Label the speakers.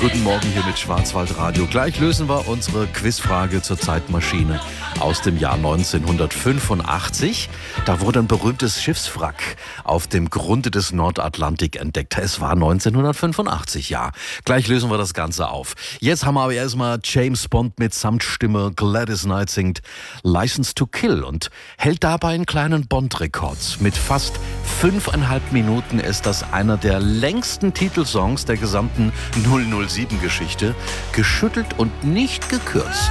Speaker 1: Guten Morgen hier mit Schwarzwaldradio. Gleich lösen wir unsere Quizfrage zur Zeitmaschine aus dem Jahr 1985. Da wurde ein berühmtes Schiffswrack auf dem Grunde des Nordatlantik entdeckt. Es war 1985, ja. Gleich lösen wir das Ganze auf. Jetzt haben wir aber erstmal James Bond mit Samtstimme. Gladys Knight singt License to Kill und hält dabei einen kleinen Bond-Rekord. Mit fast 5,5 Minuten ist das einer der längsten Titelsongs der gesamten 007-Geschichte, geschüttelt und nicht gekürzt.